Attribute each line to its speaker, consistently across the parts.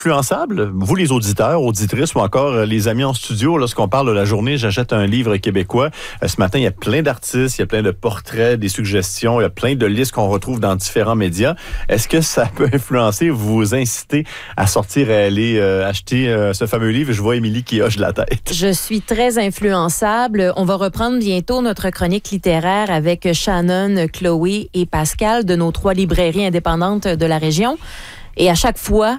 Speaker 1: influençable, vous les auditeurs, auditrices ou encore les amis en studio, lorsqu'on parle de la journée, j'achète un livre québécois. Ce matin, il y a plein d'artistes, il y a plein de portraits, des suggestions, il y a plein de listes qu'on retrouve dans différents médias. Est-ce que ça peut influencer, vous inciter à sortir et aller acheter ce fameux livre? Je vois Émilie qui hoche la tête.
Speaker 2: Je suis très influençable. On va reprendre bientôt notre chronique littéraire avec Shannon, Chloé et Pascal de nos 3 librairies indépendantes de la région. Et à chaque fois,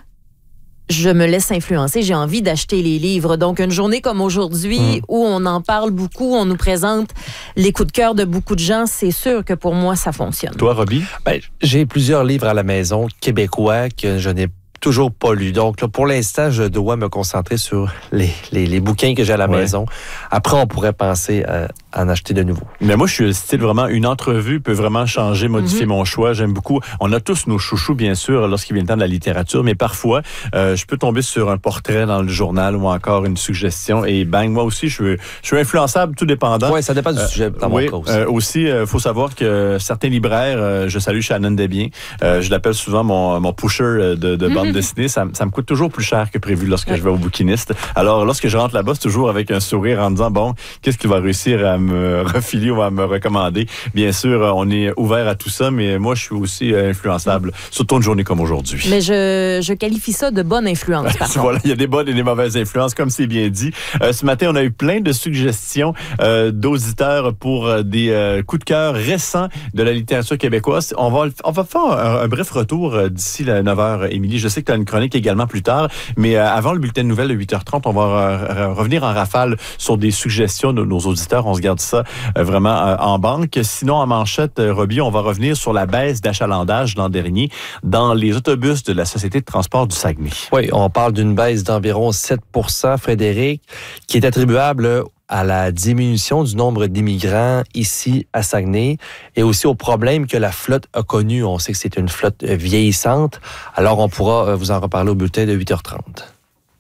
Speaker 2: je me laisse influencer. J'ai envie d'acheter les livres. Donc, une journée comme aujourd'hui où on en parle beaucoup, on nous présente les coups de cœur de beaucoup de gens, c'est sûr que pour moi, ça fonctionne.
Speaker 1: Toi, Robbie?
Speaker 3: J'ai plusieurs livres à la maison québécois que je n'ai toujours pas lu. Donc, là, pour l'instant, je dois me concentrer sur les bouquins que j'ai à la maison. Après, on pourrait penser à en acheter de nouveaux.
Speaker 1: Mais moi, je suis le style vraiment, une entrevue peut vraiment changer, modifier mon choix. J'aime beaucoup. On a tous nos chouchous, bien sûr, lorsqu'il vient le temps de la littérature, mais parfois, je peux tomber sur un portrait dans le journal ou encore une suggestion et bang, moi aussi, je suis influençable, tout dépendant.
Speaker 3: Oui, ça dépend du sujet dans mon cas aussi.
Speaker 1: Aussi, faut savoir que certains libraires, je salue Shannon Desbiens, je l'appelle souvent mon pusher de bande dessinée, ça me coûte toujours plus cher que prévu lorsque je vais au bouquiniste. Alors, lorsque je rentre là-bas, c'est toujours avec un sourire en disant, bon, qu'est-ce qu'il va réussir à me refiler ou à me recommander? Bien sûr, on est ouvert à tout ça, mais moi, je suis aussi influençable, surtout une journée comme aujourd'hui.
Speaker 2: Mais je qualifie ça de bonne influence, par contre.
Speaker 1: Voilà, il y a des bonnes et des mauvaises influences, comme c'est bien dit. Ce matin, on a eu plein de suggestions d'auditeurs pour des coups de cœur récents de la littérature québécoise. On va faire un bref retour d'ici la 9h, Émilie. Je sais que tu as une chronique également plus tard, mais avant le bulletin de nouvelles de 8h30, on va revenir en rafale sur des suggestions de nos auditeurs. On se garde ça vraiment en banque. Sinon, en manchette, Robbie, on va revenir sur la baisse d'achalandage l'an dernier dans les autobus de la Société de transport du Saguenay.
Speaker 3: Oui, on parle d'une baisse d'environ 7 %, Frédéric, qui est attribuable à la diminution du nombre d'immigrants ici à Saguenay et aussi au problème que la flotte a connu. On sait que c'est une flotte vieillissante. Alors, on pourra vous en reparler au bulletin de 8h30.